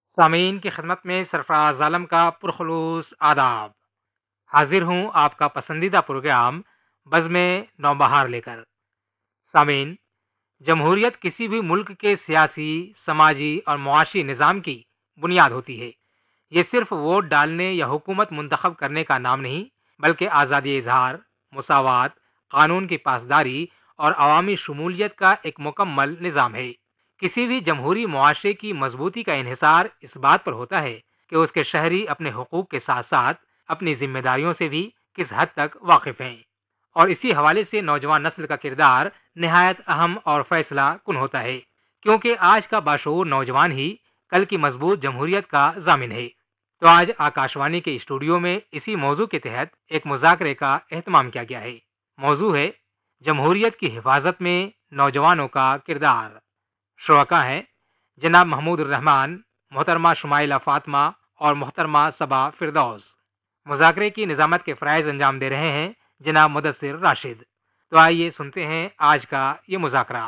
سامعین کی خدمت میں سرفراز عالم کا پرخلوص آداب. حاضر ہوں آپ کا پسندیدہ پروگرام بزم نوبہار لے کر. سامعین، جمہوریت کسی بھی ملک کے سیاسی، سماجی اور معاشی نظام کی بنیاد ہوتی ہے. یہ صرف ووٹ ڈالنے یا حکومت منتخب کرنے کا نام نہیں، بلکہ آزادی اظہار، مساوات، قانون کی پاسداری اور عوامی شمولیت کا ایک مکمل نظام ہے. کسی بھی جمہوری معاشرے کی مضبوطی کا انحصار اس بات پر ہوتا ہے کہ اس کے شہری اپنے حقوق کے ساتھ ساتھ اپنی ذمہ داریوں سے بھی کس حد تک واقف ہیں. اور اسی حوالے سے نوجوان نسل کا کردار نہایت اہم اور فیصلہ کن ہوتا ہے، کیونکہ آج کا باشعور نوجوان ہی کل کی مضبوط جمہوریت کا ضامن ہے. تو آج آکاشوانی کے اسٹوڈیو میں اسی موضوع کے تحت ایک مذاکرے کا اہتمام کیا گیا ہے. موضوع ہے جمہوریت کی حفاظت میں نوجوانوں کا کردار. شرکا ہیں جناب محمود الرحمان، محترمہ شمائلہ فاطمہ اور محترمہ صبا فردوس. مذاکرے کی نظامت کے فرائض انجام دے رہے ہیں جناب مدثر راشد. تو آئیے سنتے ہیں آج کا یہ مذاکرہ.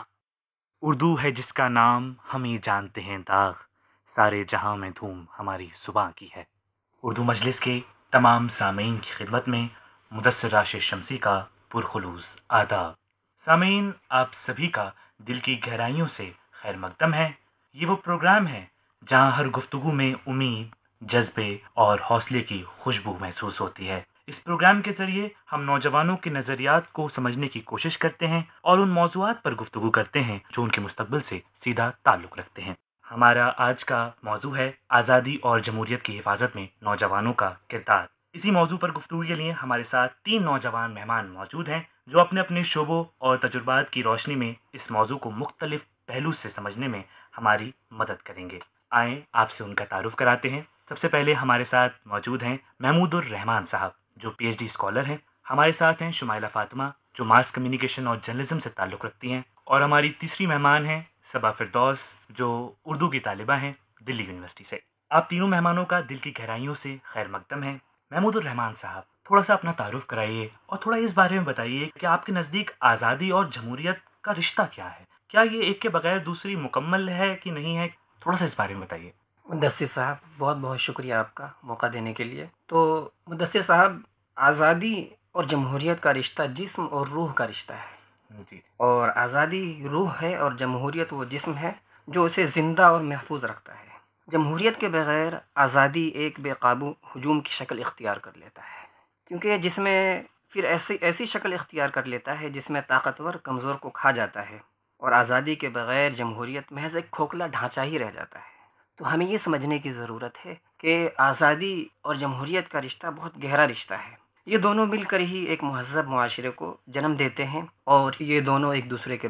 اردو ہے جس کا نام ہم ہی جانتے ہیں داغ، سارے جہاں میں دھوم ہماری زباں کی ہے. اردو مجلس کے تمام سامعین کی خدمت میں مدثر راشد شمسی کا پرخلوص آداب. سامعین، آپ سبھی کا دل کی گہرائیوں سے خیر مقدم ہے. یہ وہ پروگرام ہے جہاں ہر گفتگو میں امید، جذبے اور حوصلے کی خوشبو محسوس ہوتی ہے. اس پروگرام کے ذریعے ہم نوجوانوں کے نظریات کو سمجھنے کی کوشش کرتے ہیں اور ان موضوعات پر گفتگو کرتے ہیں جو ان کے مستقبل سے سیدھا تعلق رکھتے ہیں. ہمارا آج کا موضوع ہے آزادی اور جمہوریت کی حفاظت میں نوجوانوں کا کردار. اسی موضوع پر گفتگو کے لیے ہمارے ساتھ 3 نوجوان مہمان موجود ہیں جو اپنے اپنے شعبوں اور تجربات کی روشنی میں اس موضوع کو مختلف پہلو سے سمجھنے میں ہماری مدد کریں گے. آئیں آپ سے ان کا تعارف کراتے ہیں. سب سے پہلے ہمارے ساتھ موجود ہیں محمود الرحمان صاحب جو پی ایچ ڈی اسکالر ہیں. ہمارے ساتھ ہیں شمائلہ فاطمہ جو ماس کمیونیکیشن اور جرنلزم سے تعلق رکھتی ہیں. اور ہماری تیسری مہمان ہیں صبا فردوس جو اردو کی طالبہ ہیں دلی یونیورسٹی سے. آپ تینوں مہمانوں کا دل کی گہرائیوں سے خیر مقدم ہے. محمود الرحمان صاحب، تھوڑا سا اپنا تعارف کرائیے اور تھوڑا اس بارے میں بتائیے کہ آپ کے نزدیک آزادی اور جمہوریت کا رشتہ کیا ہے. کیا یہ ایک کے بغیر دوسری مکمل ہے کہ نہیں ہے؟ تھوڑا سا اس بارے میں بتائیے. مدثر صاحب، بہت بہت شکریہ آپ کا موقع دینے کے لیے. تو مدثر صاحب، آزادی اور جمہوریت کا رشتہ جسم اور روح کا رشتہ ہے. جی. اور آزادی روح ہے اور جمہوریت وہ جسم ہے جو اسے زندہ اور محفوظ رکھتا ہے. جمہوریت کے بغیر آزادی ایک بے قابو ہجوم کی شکل اختیار کر لیتا ہے، کیونکہ جس میں پھر ایسی شکل اختیار کر لیتا ہے جس میں طاقتور کمزور کو کھا جاتا ہے. اور آزادی کے بغیر جمہوریت محض ایک کھوکھلا ڈھانچہ ہی رہ جاتا ہے. تو ہمیں یہ سمجھنے کی ضرورت ہے کہ آزادی اور جمہوریت کا رشتہ بہت گہرا رشتہ ہے. یہ دونوں مل کر ہی ایک مہذب معاشرے کو جنم دیتے ہیں اور یہ دونوں ایک دوسرے کے